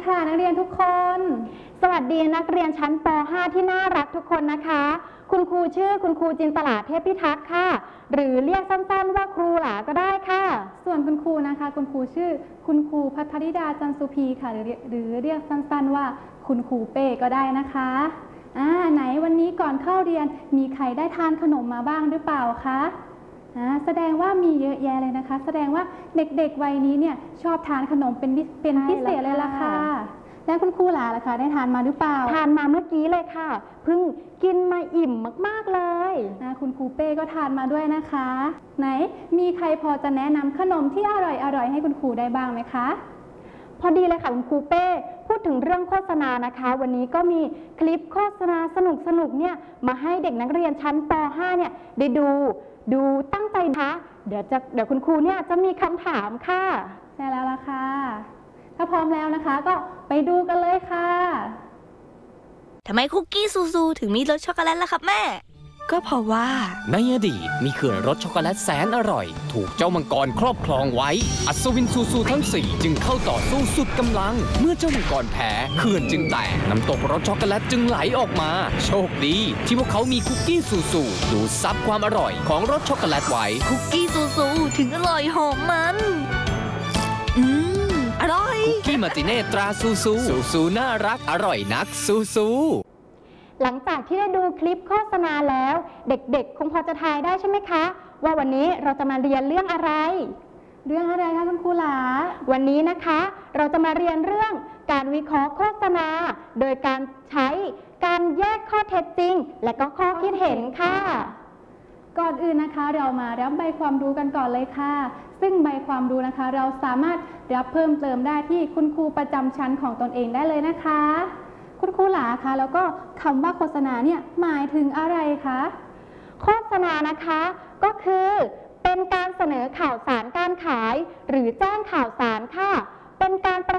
ค่ะนักเรียนทุกคนสวัสดีนักเรียนชั้นป .5 ที่น่ารักทุกคนนะคะคุณครูชื่อคุณครูจินตลาเทพพิทักษ์ค่ะหรือเรียกสั้นๆว่าครูหลาก็ได้ค่ะส่วนคุณครูนะคะคุณครูชื่อคุณครูภัทรธิดาจันทร์สุพีค่ะหรือเรียกสั้นๆว่าคุณครูเป้ก็ได้นะคะไหนวันนี้ก่อนเข้าเรียนมีใครได้ทานขนมมาบ้างหรือเปล่าคะแสดงว่ามีเยอะแยะเลยนะคะแสดงว่าเด็กๆวัยนี้เนี่ยชอบทานขนมเป็นพิเศษเลยล่ะค่ะแล้วคุณครูหลาล่ะคะได้ทานมาหรือเปล่าทานมาเมื่อกี้เลยค่ะเพิ่งกินมาอิ่มมากๆเลยคุณครูเป้ก็ทานมาด้วยนะคะไหนมีใครพอจะแนะนำขนมที่อร่อยให้คุณครูได้บ้างไหมคะพอดีเลยค่ะคุณครูเป้พูดถึงเรื่องโฆษณานะคะวันนี้ก็มีคลิปโฆษณาสนุกเนี่ยมาให้เด็กนักเรียนชั้นป .5 เนี่ยได้ดูตั้งใจนะคะเดี๋ยวคุณครูเนี่ยจะมีคำถามค่ะใช่แล้วล่ะค่ะถ้าพร้อมแล้วนะคะก็ไปดูกันเลยค่ะทำไมคุกกี้ซูถึงมีรสช็อกโกแลตล่ะครับแม่ก็เพราะว่าในอดีตมีเขื่อนรสช็อกโกแลตแสนอร่อยถูกเจ้ามังกรครอบครองไว้อัศวินซูทั้ง4จึงเข้าต่อสู้สุดกำลังเมื่อเจ้ามังกรแพ้เขื่อนจึงแตกน้ำตกรสช็อกโกแลตจึงไหลออกมาโชคดีที่พวกเขามีคุกกี้ซูดูดซับความอร่อยของรสช็อกโกแลตไว้คุกกี้ซูถึงอร่อยหอมมันอร่อยคุกกี้มาร์ติเน่ตราซูน่ารักอร่อยนักซูหลังจากที่ได้ดูคลิปโฆษณาแล้วเด็กๆคงพอจะทายได้ใช่ไหมคะว่าวันนี้เราจะมาเรียนเรื่องอะไรคะคุณครูหลาวันนี้นะคะเราจะมาเรียนเรื่องการวิเคราะห์โฆษณาโดยการใช้การแยกข้อเท็จจริงและก็ข้อคิดเห็นค่ะก่อนอื่นนะคะเรามารับใบความรู้กันก่อนเลยค่ะซึ่งใบความรู้นะคะเราสามารถรับเพิ่มเติมได้ที่คุณครูประจำชั้นของตนเองได้เลยนะคะคุณครูหลาคะแล้วก็คำว่าโฆษณาเนี่ยหมายถึงอะไรคะโฆษณานะคะก็คือเป็นการเสนอข่าวสารการขายหรือแจ้งข่าวสารค่ะเป็นการ